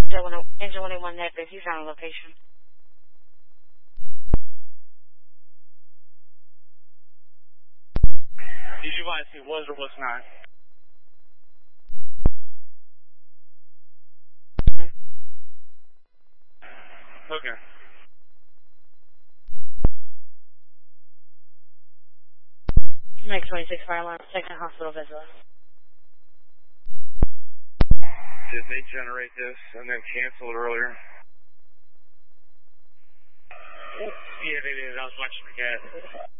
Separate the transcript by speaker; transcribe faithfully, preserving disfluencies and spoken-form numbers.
Speaker 1: Angel one oh one negative, you found a location.
Speaker 2: Did you want to see was or was not? Okay.
Speaker 1: Make twenty-six fire alarm, second hospital visit.
Speaker 2: Did they generate this and then cancel it earlier?
Speaker 3: Yeah, they did. I was watching the gas.